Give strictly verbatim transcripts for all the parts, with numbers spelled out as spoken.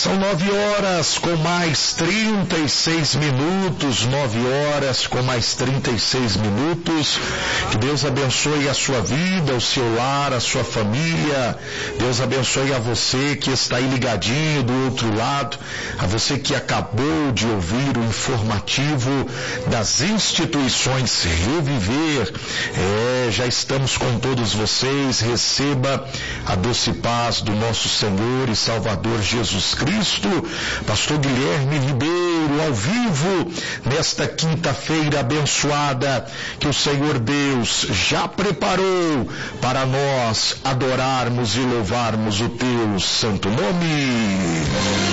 São nove horas com mais trinta e seis minutos, nove horas com mais trinta e seis minutos. Que Deus abençoe a sua vida, o seu lar, a sua família. Deus abençoe a você que está aí ligadinho do outro lado, a você que acabou de ouvir o informativo das instituições Reviver. É, já estamos com todos vocês. Receba a doce paz do nosso Senhor e Salvador Jesus Cristo. Pastor Guilherme Ribeiro, ao vivo, nesta quinta-feira abençoada, que o Senhor Deus já preparou para nós adorarmos e louvarmos o teu santo nome.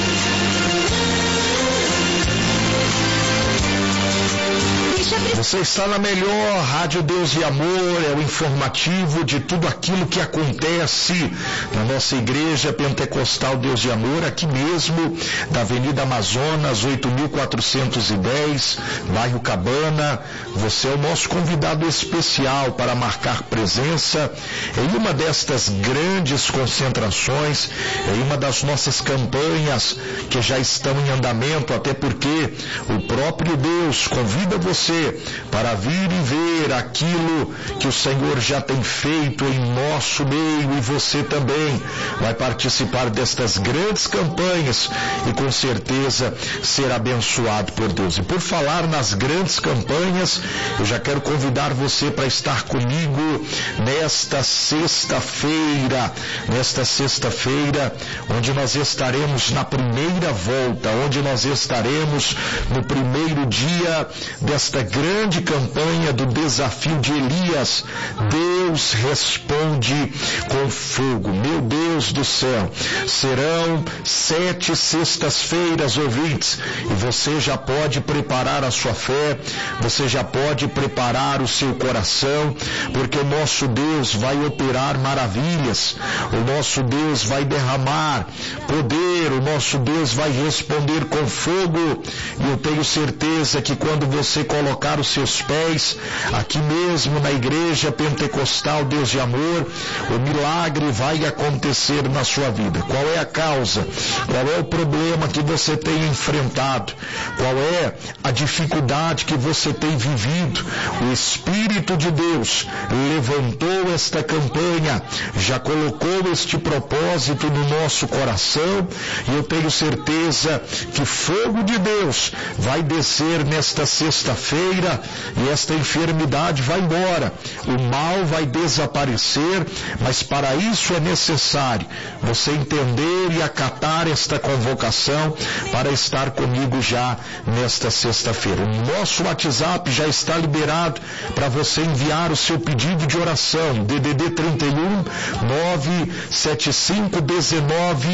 Você está na melhor Rádio Deus e Amor, é o informativo de tudo aquilo que acontece na nossa igreja pentecostal Deus e Amor, aqui mesmo, da Avenida Amazonas, oito mil quatrocentos e dez, bairro Cabana. Você é o nosso convidado especial para marcar presença em uma destas grandes concentrações, em uma das nossas campanhas que já estão em andamento, até porque o próprio Deus convida você para vir e ver aquilo que o Senhor já tem feito em nosso meio, e você também vai participar destas grandes campanhas e com certeza ser abençoado por Deus. E por falar nas grandes campanhas, eu já quero convidar você para estar comigo nesta sexta-feira, nesta sexta-feira, onde nós estaremos na primeira volta, onde nós estaremos no primeiro dia desta grande campanha do desafio de Elias. Deus responde com fogo. Meu Deus do céu, serão sete sextas-feiras, ouvintes, e você já pode preparar a sua fé, você já pode preparar o seu coração, porque o nosso Deus vai operar maravilhas, o nosso Deus vai derramar poder, o nosso Deus vai responder com fogo, e eu tenho certeza que quando você colocar os seus pés aqui mesmo na igreja pentecostal Deus de Amor, o milagre vai acontecer na sua vida. Qual é a causa? Qual é o problema que você tem enfrentado? Qual é a dificuldade que você tem vivido? O Espírito de Deus levantou esta campanha, já colocou este propósito no nosso coração, e eu tenho certeza que fogo de Deus vai descer nesta sexta-feira, e esta enfermidade vai embora, o mal vai desaparecer, mas para isso é necessário você entender e acatar esta convocação para estar comigo já nesta sexta-feira. O nosso WhatsApp já está liberado para você enviar o seu pedido de oração, D D D trinta e um, nove sete cinco um nove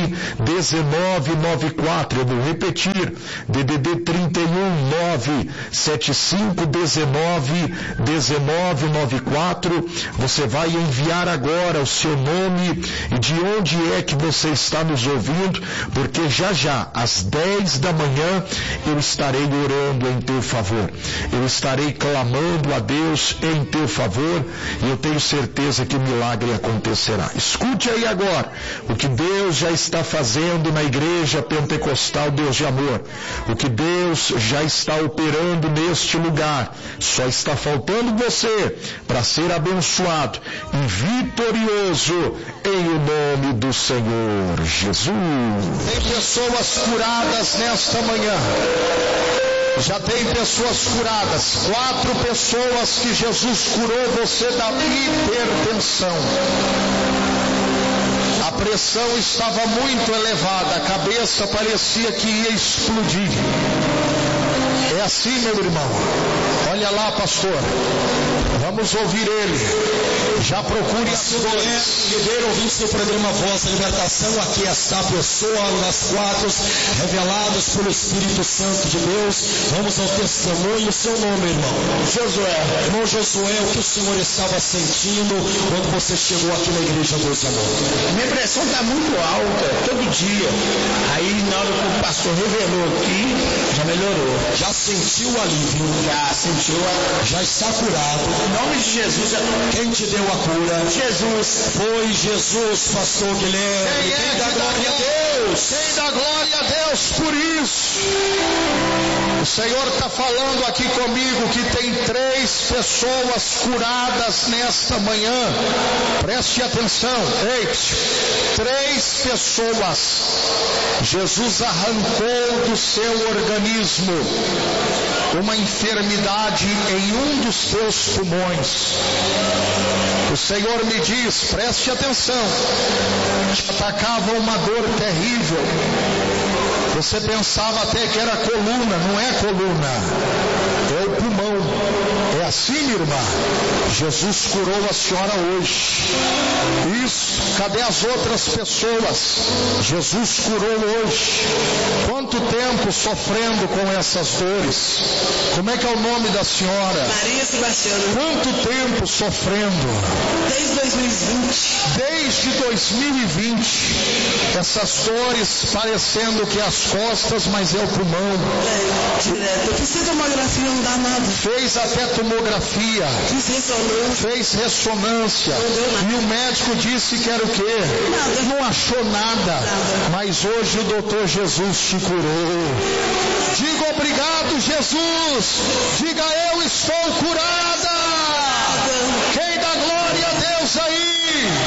um nove nove quatro. Eu vou repetir, D D D trinta e um, nove sete cinco um nove um nove nove quatro. Você vai enviar agora o seu nome e de onde é que você está nos ouvindo, porque já já, às dez da manhã, eu estarei orando em teu favor. Eu estarei clamando a Deus em teu favor, e eu tenho certeza que o milagre acontecerá. Escute aí agora o que Deus já está fazendo na igreja pentecostal Deus de Amor, o que Deus já está operando neste lugar. Só está faltando você para ser abençoado e vitorioso em o nome do Senhor Jesus. Tem pessoas curadas nesta manhã. Já tem pessoas curadas. Quatro pessoas que Jesus curou você da hipertensão. A pressão estava muito elevada, a cabeça parecia que ia explodir. É assim, meu irmão. Olha lá, pastor. Vamos ouvir ele. Já procure as flores. Ribeiro, ouvinte do programa Voz da Libertação. Aqui está a pessoa das quatro reveladas pelo Espírito Santo de Deus. Vamos ao testemunho. Seu nome, irmão? Josué. Irmão Josué, o que o senhor estava sentindo quando você chegou aqui na igreja Deus e Amor? Minha pressão está muito alta, todo dia. Aí na hora que o pastor revelou aqui, já melhorou. Já sentiu o alívio? Já sentiu a... Já está curado. Em nome de Jesus. Quem te deu a cura? Jesus. Foi Jesus, pastor Guilherme. Quem é que dá glória a Deus? Quem dá glória a Deus por isso. O Senhor está falando aqui comigo que tem três pessoas curadas nesta manhã. Preste atenção. Eite, três pessoas Jesus arrancou do seu organismo uma enfermidade em um dos seus pulmões. O Senhor me diz, preste atenção, te atacava uma dor terrível. Você pensava até que era coluna, não é coluna, é o pulmão. É assim, minha irmã. Jesus curou a senhora hoje. Isso. Cadê as outras pessoas? Jesus curou hoje. Quanto tempo sofrendo com essas dores? Como é que é o nome da senhora? Maria Sebastiana. Quanto tempo sofrendo? Desde dois mil e vinte. Desde dois mil e vinte. Essas dores parecendo que as costas, mas é o pulmão. É, direto. Eu fiz tomografia, não dá nada. Fez até tomografia. Fiz ressonância. Fez ressonância. E o médico disse que era o quê? Nada. Não achou nada. Nada. Mas hoje o doutor Jesus te curou. Diga obrigado, Jesus. Diga, eu estou curada. Quem dá glória a Deus aí?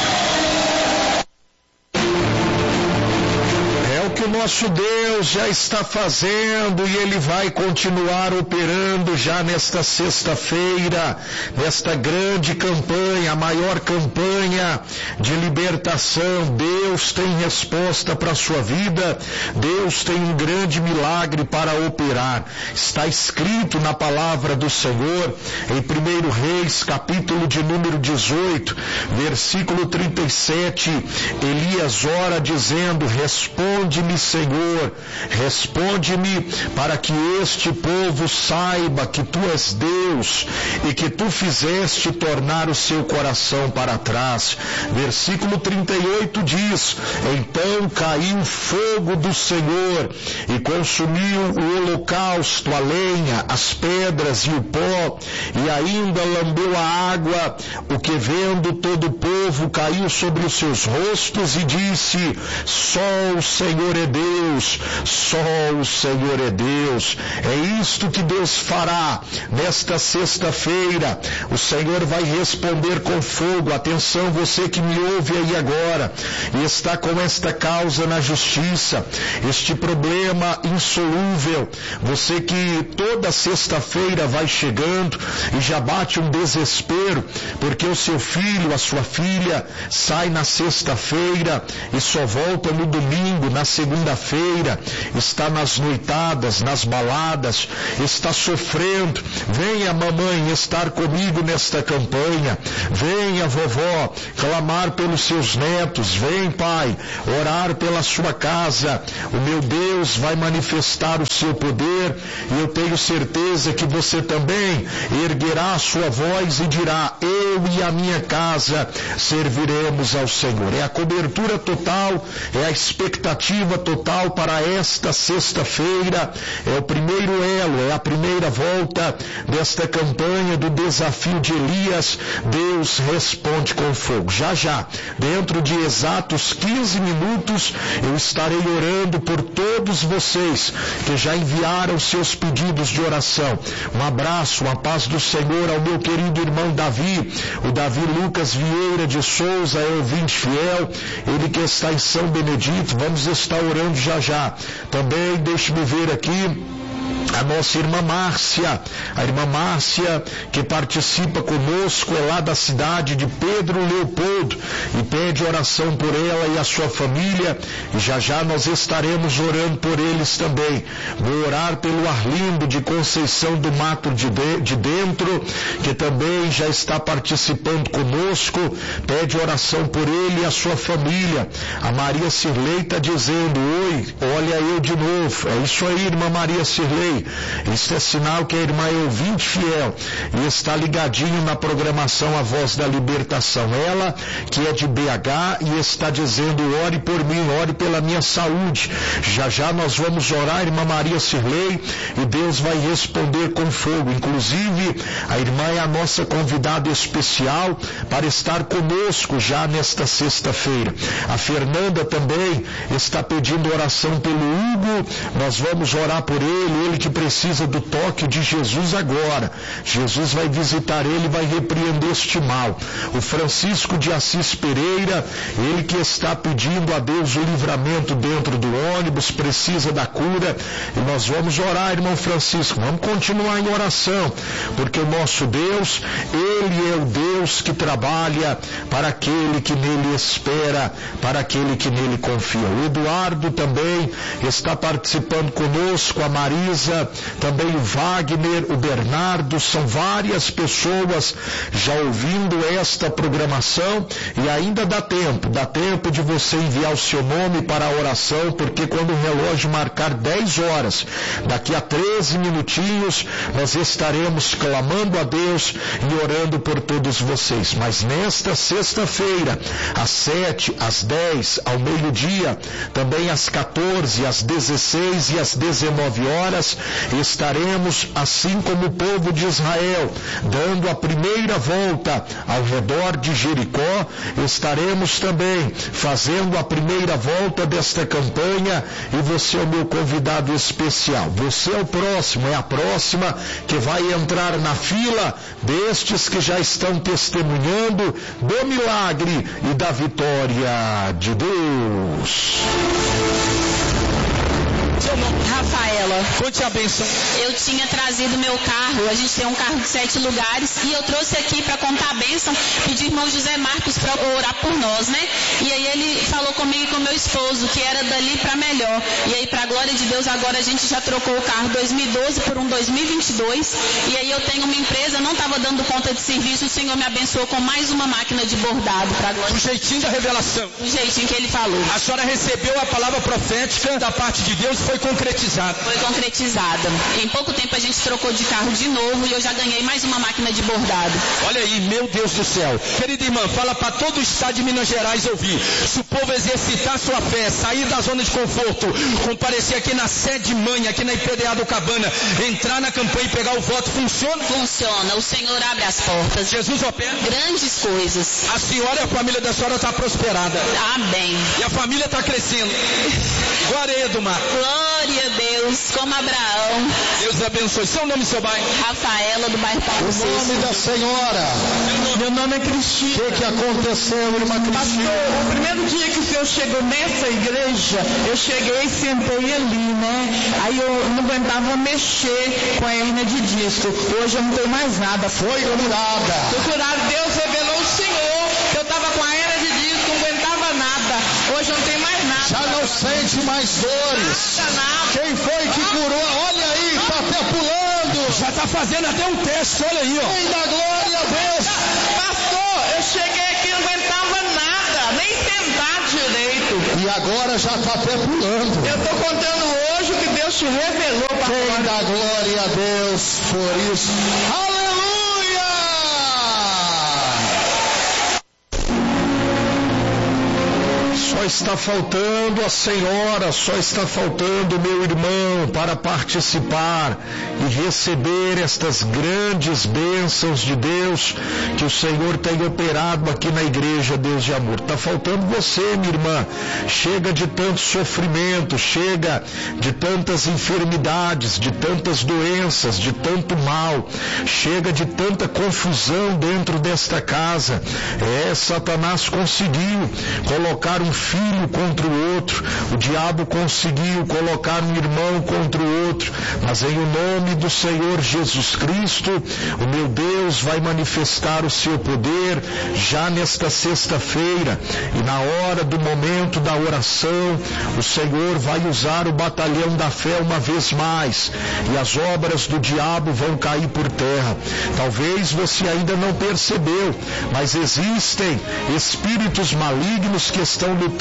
Que o nosso Deus já está fazendo e Ele vai continuar operando já nesta sexta-feira, nesta grande campanha, a maior campanha de libertação. Deus tem resposta para a sua vida, Deus tem um grande milagre para operar. Está escrito na palavra do Senhor, em primeiro Reis, capítulo de número dezoito, versículo trinta e sete, Elias ora dizendo, responde-me, Senhor, responde-me para que este povo saiba que Tu és Deus e que Tu fizeste tornar o seu coração para trás. Versículo trinta e oito diz, então caiu fogo do Senhor e consumiu o holocausto, a lenha, as pedras e o pó, e ainda lambeu a água, o que vendo todo o povo caiu sobre os seus rostos e disse, só o Senhor é Deus, só o Senhor é Deus. É isto que Deus fará nesta sexta-feira. O Senhor vai responder com fogo. Atenção, você que me ouve aí agora e está com esta causa na justiça, este problema insolúvel, você que toda sexta-feira vai chegando e já bate um desespero porque o seu filho, a sua filha sai na sexta-feira e só volta no domingo, na segunda-feira, está nas noitadas, nas baladas, está sofrendo. Venha, mamãe, estar comigo nesta campanha. Venha, vovó, clamar pelos seus netos. Vem, pai, orar pela sua casa. O meu Deus vai manifestar o seu poder e eu tenho certeza que você também erguerá a sua voz e dirá, eu e a minha casa serviremos ao Senhor. É a cobertura total, é a expectativa total para esta sexta-feira. É o primeiro elo, é a primeira volta desta campanha do desafio de Elias. Deus responde com fogo. Já já, dentro de exatos quinze minutos, eu estarei orando por todos vocês que já enviaram seus pedidos de oração. Um abraço, uma paz do Senhor ao meu querido irmão Davi, o Davi Lucas Vieira de Souza, é ouvinte fiel, ele que está em São Benedito. Vamos estar orando já já. Também deixe-me ver aqui a nossa irmã Márcia, a irmã Márcia que participa conosco, é lá da cidade de Pedro Leopoldo e pede oração por ela e a sua família, e já já nós estaremos orando por eles também. Vou orar pelo Arlindo de Conceição do Mato de, de, de Dentro, que também já está participando conosco, pede oração por ele e a sua família. A Maria Cirlei está dizendo, oi, olha eu de novo. É isso aí, irmã Maria Cirlei. Amém. Isso é sinal que a irmã é ouvinte fiel e está ligadinho na programação A Voz da Libertação. Ela que é de B H e está dizendo: ore por mim, ore pela minha saúde. Já já nós vamos orar, irmã Maria Cirlei, e Deus vai responder com fogo. Inclusive, a irmã é a nossa convidada especial para estar conosco já nesta sexta-feira. A Fernanda também está pedindo oração pelo Hugo. Nós vamos orar por ele, ele que precisa do toque de Jesus agora. Jesus vai visitar ele e vai repreender este mal. O Francisco de Assis Pereira, ele que está pedindo a Deus o livramento dentro do ônibus, precisa da cura. E nós vamos orar, irmão Francisco, vamos continuar em oração, porque o nosso Deus, ele é o Deus que trabalha para aquele que nele espera, para aquele que nele confia. O Eduardo também está participando conosco, a Marisa, também o Wagner, o Bernardo, são várias pessoas já ouvindo esta programação, e ainda dá tempo, dá tempo de você enviar o seu nome para a oração, porque quando o relógio marcar dez horas, daqui a treze minutinhos, nós estaremos clamando a Deus e orando por todos vocês. Mas nesta sexta-feira, às sete, às dez, ao meio-dia, também às quatorze, às dezesseis e às dezenove horas, estaremos, assim como o povo de Israel, dando a primeira volta ao redor de Jericó. Estaremos também fazendo a primeira volta desta campanha, e você é o meu convidado especial. Você é o próximo, é a próxima que vai entrar na fila destes que já estão testemunhando do milagre e da vitória de Deus. Seu nome? Rafaela. Conte a bênção. Eu tinha trazido meu carro, a gente tem um carro de sete lugares, e eu trouxe aqui para contar a bênção, pedir irmão José Marcos para orar por nós, né? E aí ele falou comigo e com meu esposo que era dali para melhor. E aí, para a glória de Deus, agora a gente já trocou o carro dois mil e doze por um dois mil e vinte e dois. E aí eu tenho uma empresa, não estava dando conta de serviço, o Senhor me abençoou com mais uma máquina de bordado para a glória. O jeitinho da revelação. O jeitinho que ele falou. A senhora recebeu a palavra profética da parte de Deus, foi concretizada. Foi concretizada. Em pouco tempo a gente trocou de carro de novo e eu já ganhei mais uma máquina de bordado. Olha aí, meu Deus do céu. Querida irmã, fala para todo o estado de Minas Gerais ouvir. Se o povo exercitar sua fé, sair da zona de conforto, comparecer aqui na sede mãe, aqui na I P D A do Cabana, entrar na campanha e pegar o voto, funciona? Funciona. O Senhor abre as portas. Jesus opera. Grandes coisas. A senhora e a família da senhora está prosperada. Amém. E a família está crescendo. Glória a Deus, Mar. Glória a Deus, como Abraão. Deus abençoe. Seu nome e seu bairro? Rafaela, do bairro Paulo O nome da senhora? Meu nome é Cristina. O que, que aconteceu, irmã Cristina? Pastor, o primeiro dia que o senhor chegou nessa igreja, eu cheguei e sentei ali, né? Aí eu não aguentava mexer com a hernia de disco. Hoje eu não tenho mais nada. Foi curada. Fui curada. Deus revelou o Senhor que eu estava com a hernia de disco, não aguentava nada. Hoje eu não tenho mais nada. Já não sente mais dores. Nada, nada. Quem foi que curou? Olha aí, está até pulando. Já está fazendo até um teste, olha aí, ó. Quem dá glória a Deus. Pastor, eu cheguei aqui e não aguentava nada, nem sentar direito. E agora já está até pulando. Eu estou contando hoje o que Deus te revelou, pastor. Quem dá glória a Deus por isso? Aleluia! Só está faltando a senhora, só está faltando o meu irmão para participar e receber estas grandes bênçãos de Deus que o Senhor tem operado aqui na igreja Deus de Amor. Está faltando você, minha irmã. Chega de tanto sofrimento, chega de tantas enfermidades, de tantas doenças, de tanto mal, chega de tanta confusão dentro desta casa. É, Satanás conseguiu colocar um filho contra o outro, o diabo conseguiu colocar um irmão contra o outro, mas em o nome do Senhor Jesus Cristo, o meu Deus vai manifestar o seu poder já nesta sexta-feira, e na hora do momento da oração, o Senhor vai usar o batalhão da fé uma vez mais, e as obras do diabo vão cair por terra. Talvez você ainda não percebeu, mas existem espíritos malignos que estão lutando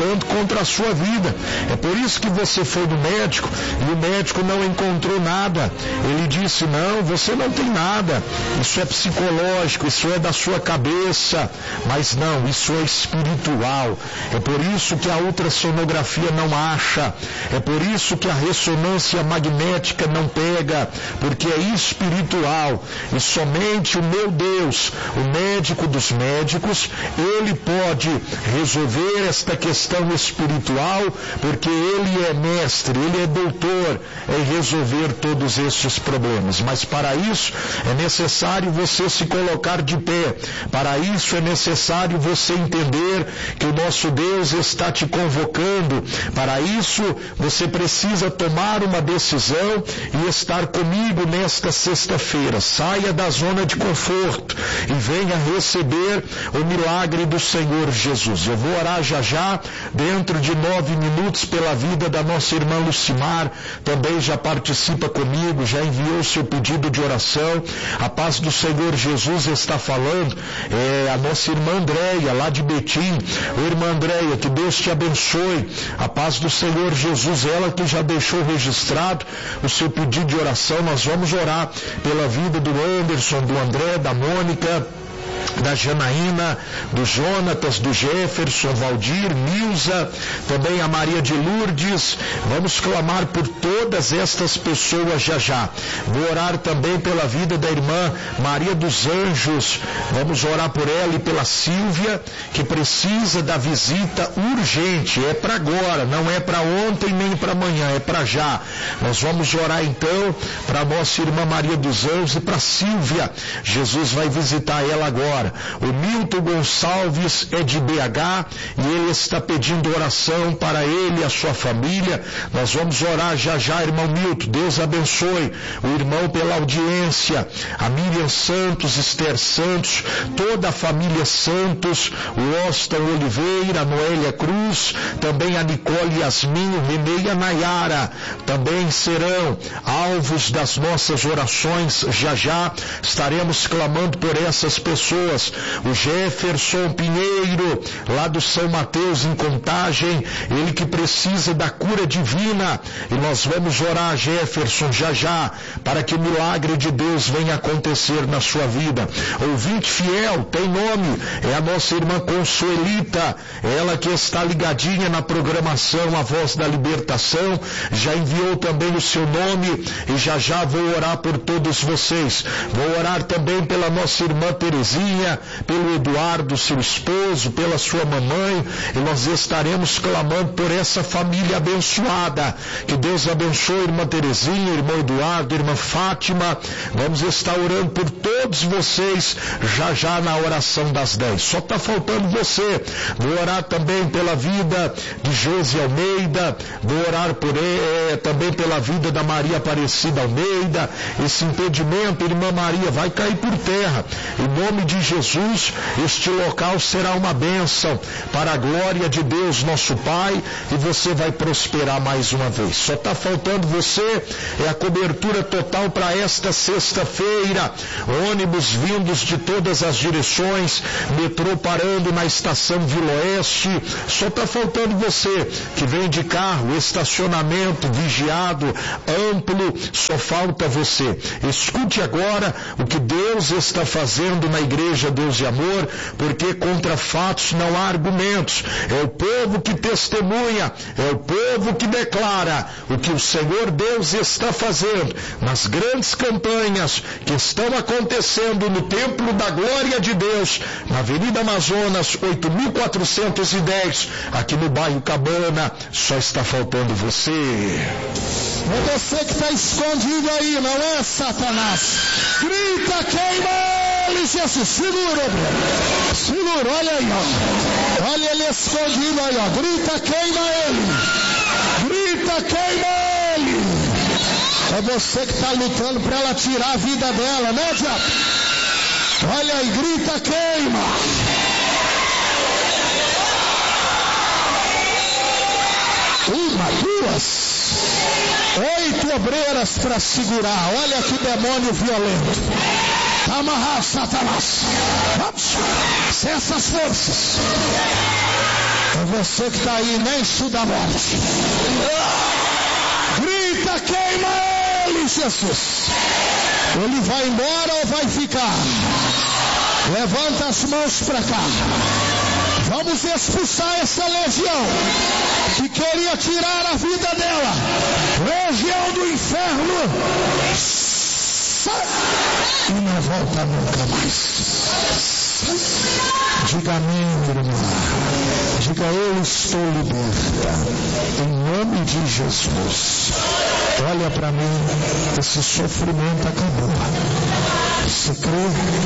conspirando contra a sua vida. É por isso que você foi no médico e o médico não encontrou nada. Ele disse: não, você não tem nada, isso é psicológico, isso é da sua cabeça. Mas não, isso é espiritual. É por isso que a ultrassonografia não acha, é por isso que a ressonância magnética não pega, porque é espiritual. E somente o meu Deus, o médico dos médicos, ele pode resolver esta questão espiritual, porque ele é mestre, ele é doutor em resolver todos estes problemas. Mas para isso é necessário você se colocar de pé, para isso é necessário você entender que o nosso Deus está te convocando. Para isso você precisa tomar uma decisão e estar comigo nesta sexta-feira. Saia da zona de conforto e venha receber o milagre do Senhor Jesus. Eu vou orar já já, dentro de nove minutos, pela vida da nossa irmã Lucimar. Também já participa comigo, já enviou seu pedido de oração. A paz do Senhor Jesus está falando. É a nossa irmã Andréia, lá de Betim. Ô, irmã Andréia, que Deus te abençoe. A paz do Senhor Jesus, ela que já deixou registrado o seu pedido de oração. Nós vamos orar pela vida do Anderson, do André, da Mônica, da Janaína, do Jonatas, do Jefferson, Valdir, Nilza, também a Maria de Lourdes. Vamos clamar por todas estas pessoas já já. Vou orar também pela vida da irmã Maria dos Anjos. Vamos orar por ela e pela Sílvia, que precisa da visita urgente. É para agora, não é para ontem nem para amanhã, é para já. Nós vamos orar então para a nossa irmã Maria dos Anjos e para Sílvia. Jesus vai visitar ela agora. O Milton Gonçalves é de B H e ele está pedindo oração para ele e a sua família. Nós vamos orar já já, irmão Milton. Deus abençoe o irmão pela audiência. A Miriam Santos, Esther Santos, toda a família Santos, o Austin Oliveira, a Noélia Cruz, também a Nicole Yasmin, o Renê e a Nayara, também serão alvos das nossas orações. Já já estaremos clamando por essas pessoas. O Jefferson Pinheiro, lá do São Mateus, em Contagem, ele que precisa da cura divina. E nós vamos orar, Jefferson, já já, para que o milagre de Deus venha acontecer na sua vida. Ouvinte fiel, tem nome, é a nossa irmã Consuelita, ela que está ligadinha na programação A Voz da Libertação, já enviou também o seu nome e já já vou orar por todos vocês. Vou orar também pela nossa irmã Terezinha, pelo Eduardo, seu esposo, pela sua mamãe, e nós estaremos clamando por essa família abençoada. Que Deus abençoe irmã Terezinha, irmão Eduardo, irmã Fátima. Vamos estar orando por todos vocês já já na oração das dez. Só está faltando você. Vou orar também pela vida de Josi Almeida, vou orar por ele, também pela vida da Maria Aparecida Almeida. Esse impedimento, irmã Maria, vai cair por terra. Em nome de Jesus, este local será uma bênção para a glória de Deus, nosso Pai, e você vai prosperar mais uma vez. Só está faltando você, é a cobertura total para esta sexta-feira. Ônibus vindos de todas as direções, metrô parando na estação Vila Oeste. Só está faltando você, que vem de carro, estacionamento vigiado, amplo, só falta você. Escute agora o que Deus está fazendo na igreja Deus e Amor, porque contra fatos não há argumentos. É o povo que testemunha, é o povo que declara o que o Senhor Deus está fazendo nas grandes campanhas que estão acontecendo no Templo da Glória de Deus, na Avenida Amazonas, oito mil quatrocentos e dez, aqui no bairro Cabana. Só está faltando você. É você que está escondido aí, não é, Satanás? Grita, queima ele, Jesus. Segura, Bruno. Segura, olha aí, ó. Olha ele escondido aí, ó. Grita, queima ele. Grita, queima ele. É você que está lutando para ela tirar a vida dela, né, diabo? Olha aí, grita, queima. Uma, duas. Oito obreiras para segurar. Olha que demônio violento. Amarrar, Satanás. Vamos. Cessa as forças. É você que está aí, lenço da morte. Grita, queima ele, Jesus. Ele vai embora ou vai ficar? Levanta as mãos para cá. Vamos expulsar essa legião que queria tirar a vida dela. Legião do inferno. Sai e não volta nunca mais. Diga amém, irmã. Diga, eu estou liberta. Em nome de Jesus. Olha para mim, esse sofrimento acabou. Você crê?